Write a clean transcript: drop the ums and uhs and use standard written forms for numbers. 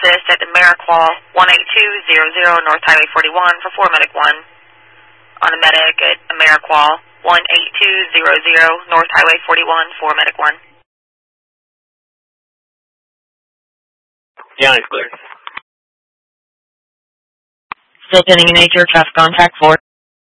assist at Ameriqual 18200 North Highway 41 for 4 Medic 1. On a medic at Ameriqual 18200 North Highway 41 for Medic 1. Yeah, it's clear. Still pending in nature, traffic contact 4.